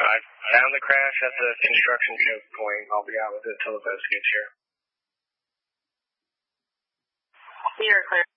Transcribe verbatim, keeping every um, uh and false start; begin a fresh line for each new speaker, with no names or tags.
I found the crash at the construction choke point. I'll be out with it till the boat gets here.
You're clear.